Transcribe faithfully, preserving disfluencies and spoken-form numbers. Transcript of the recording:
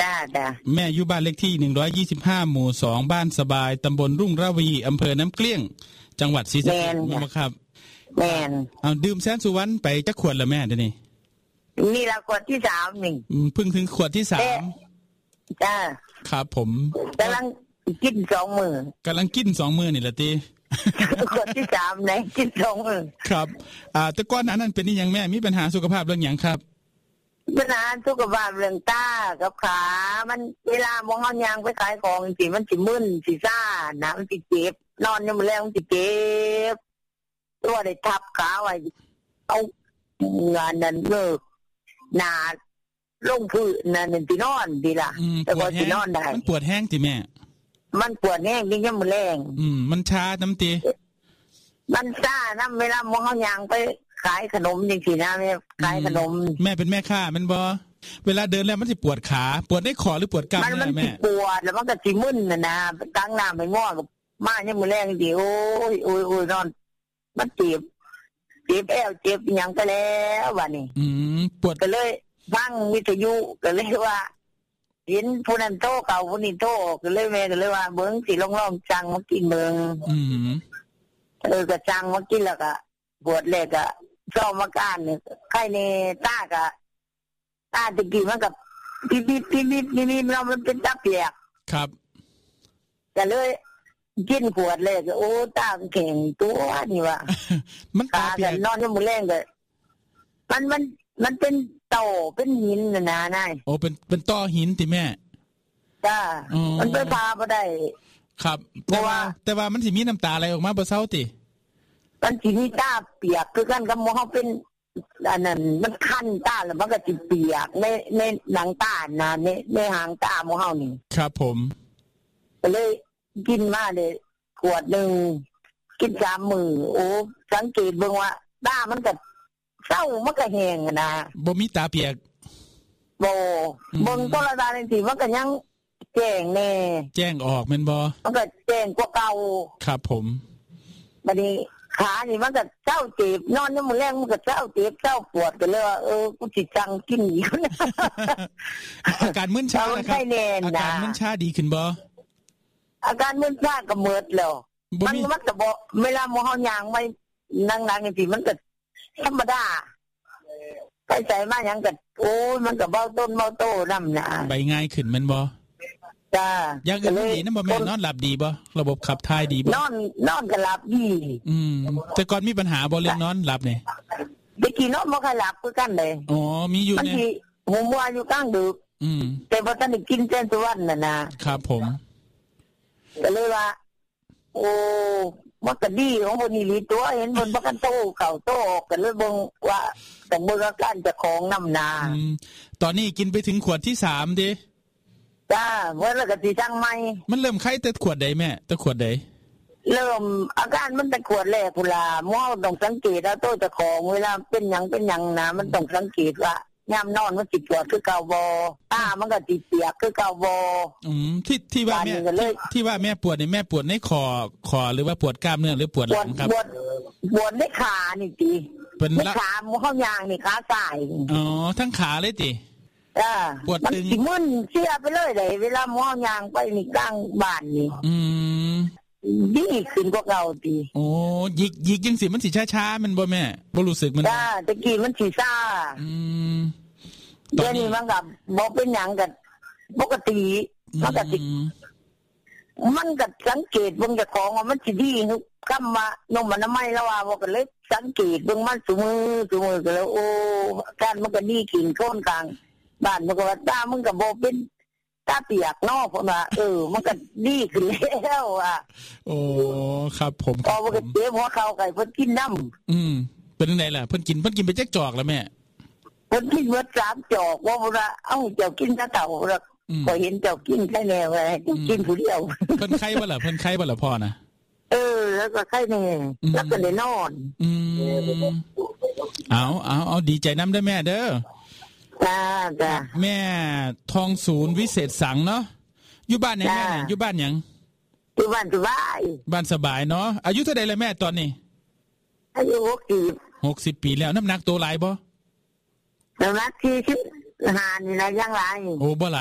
จ้าจ้าแม่อยู่บ้านเลขที่หนึ่งร้อยยี่สิบห้าหมู่สองบ้านสบายตำบลรุ่งระวีอำเภอน้ำเกลี้ยงจังหวัดศรีสะเกษแม่ครับแม่นเอาดื่มแสนสุวรรณไปจักขวดละแม่เดี๋ยวนี้นี่ละขวดที่สามนี่เพิ่งถึงขวดที่สามจ้าครับผมกำลังกินสองมือกำลังกินสองมือนี่แหละตีขวดที่สามไหนกินสองมือครับอ่าแต่ก่อนนั้นนั่นเป็นยังแม่มีปัญหาสุขภาพเรื่องหยังครับปัญหาสุขภาพเรื่องตากับขามันเวลามองเฮายางไปขายของสิมันสิมึนสิซ่านะมันสิเจ็บนอนยังมื้อแลงมันสิเจ็บตัวได้ทับขาไว้เอางานนั้นเลิกหนาลงพื้นนั่นสินอนดีล่ะแต่ก็สินอนได้มันปวดแห้งติแม่มันปวดแห้งยิ่งยังมื้อแลงอืมมันชาน้ำตีมันซ่านํเวลามองเฮายางไปขายขนมจังซี่นะแม่ขายขนมแม่เป็นแม่ค้ามันบ่เวลาเดินแล้วมันสิปวดขาปวดในคอหรือปวดกล้ามเนื้อแม่มันปวดแล้วมันก็สิมึนน่ะนะตั้งน้ำไปง้อกับมายังมื้อแลงสิโอ้ยโอ้ยๆนอนมันเจ็บเจ็บแอวเจ็บหยังไปแล้วบัดนี้อืมปวดก็เลยฟังวิทยุก็เลยว่าเห็นผู้นั้นโทรเก่าผู้นี้โทรก็เลยแม่ก็เลยว่าเบิ่งสิลองๆจังมากินเบิ่งอืมเออก็จังมากินแล้วก็ปวดแรกก็ชอบมาการนี่ไข้ในตาก็ตาตะกี้มันก็ปิดๆๆๆนี่ๆมันเป็นตาเปียกครับก็เลยกินขวดเลยก็โอ้ตาแข็งตัวนี่ว่ะมันตาเปียกนอนอยู่มื้อแลงก็มันมันมันเป็นโตเป็นหินน่ะนะนายโอ้เป็นเป็นต้อหินติแม่จ้ามันไปพาบ่ได้ครับแต่ว่าแต่ว่ามันสิมีน้ำตาไหลออกมาบ่เซาติมันสิมีตาเปียกคือกันกับหมอเฮาเป็นอันนั้นมันคันตาแล้วมันก็สิเปียกในในหนังตาน่ะในในหางตาหมอเฮานี่ครับผมก็เลยกินมาได้ขวดนึงกินสามมื้อโอ้สังเกตเบิ่งว่าตามันก็เศร้ามันก็แห้งนะบ่มีตาเปียกบ่เบิ่งโทรทัศน์จังซี่มันก็ยังแจ้งแน่แจ้งออกแม่นบ่มันก็แจ้งกว่าเก่าครับผมบัดนี้ขานี่มันก็เจ้าเจ็บนอนยามมื้อแลงมันก็เจ้าเจ็บเจ้าปวดก็เลยว่าเออกูสิจังกินอีกอาการมึนชานะครับอาการมึนชาดีขึ้นบ่อาการมึนชาก็หมดแล้วมันมันก็บ่เวลาหมอเฮาย่างไปนั่งๆจังซี่มันก็ธรรมดาไปใส่มาหยังก็โอ้ยมันก็เบาต้นเบาโตนำน่ะใบง่ายขึ้นแม่นบ่จ้าอย่างอื่นดีนำบ่แม่นอนหลับดีบ่ระบบขับถ่ายดีบ่นอนนอนก็หลับดีอืมแต่ก่อนมีปัญหาบ่เรื่องนอนหลับนี่เมื่อกี้นอนบ่ค่อยหลับคือกันเลยอ๋อมีอยู่เนี่ยบางทีหูมัวอยู่กลางดึกอืมแต่บ่ทันได้กินแสนสุวรรณน่ะนะครับผมก็เลยว่าโอ้มันก็ดีของคนนี้ลีตัวเห็นมันบ่กันโตเข้าโตออกก็เลยเบิ่งว่าแต่เบิ่งอาการเจ้าของนำนาอืมตอนนี้กินไปถึงขวดที่สามดิจ้าเมื่อแล้วก็สิจังใหม่มันเริ่มไข้แต่ขวดใดแม่แต่ขวดใดเริ่มอาการมันแต่ขวดแรกพุ่นล่ะหมอต้องสังเกตเอาโตเจ้าของเวลาเป็นหยังเป็นหยังนะมันต้องสังเกตว่ายามนอนมันสิปวดคือเก่าบ่ตามันก็สิเปียกคือเก่าบ่อืมที่ที่ว่าแม่ที่ว่าแม่ปวดนี่แม่ปวดในคอคอหรือว่าปวดกล้ามเนื้อหรือปวดหลังครับปวดปวดในขานี่ติเป็นขาหมู่เฮายางนี่ขาซ้ายอ๋อทั้งขาเลยติจ้าปวดตึงมันสิมึนเสียไปเลยได้เวลาหมู่เฮายางไปนี่กลางบ้านนี่อืมดีขึ้นกว่าเก่าติโอ้ยิกยิกจังสิมันสิช้าๆมันบ่แม่บ่รู้สึกมันจ้าตะกี้มันสิซ่าอืมเดี๋ยวนี้มันก็บ่เป็นหยังก็ปกติมันก็สิมันก็สังเกตเบิ่งเจ้าของว่ามันสิดีคำว่านมอนามัยแล้วว่าบ่ก็เลยสังเกตเบิ่งมันซุมื้อซุมื้อก็แล้วโอ้การมันก็ดีขึ้นคนกลางบ้านมันก็ว่าตามึงก็บ่เป็นตาเปียกเนาะเพราะว่าเออมันก็ดีขึ้นแล้วอ่ะโอ้ครับผมพอมันก็เจ็บหัวเข่าไก่เพิ่นกินน้ำอืมเป็นจังได๋ล่ะเพิ่นกินเพิ่นกินไปจักจอกแล้วแม่เพิ่นกินเบิดสามจอกว่าบ่ล่ะเอ้าเจ้ากินซะเต่าล่ะก็เห็นเจ้ากินแค่แนวไว้กินผู้เดียวเพิ่นไข้บ่ล่ะเพิ่นไข้บ่ล่ะพ่อนะเออแล้วก็ไข้แน่แล้วก็ได้นอนอืมเอาเอาเอาดีใจนำเด้อแม่เด้อจ้าจ้าแม่ทองศูนย์วิเศษสังเนาะอยู่บ้านไหนแม่อยู่บ้านหยังอยู่บ้านสบายบ้านสบายเนาะอายุเท่าใดแล้วแม่ตอนนี้อายุหกสิบหกสิบปีแล้วน้ำหนักตัวหลายบ่น้ำหนักสี่สิบห้านี่นะยังหลายโอ้บ่หลาย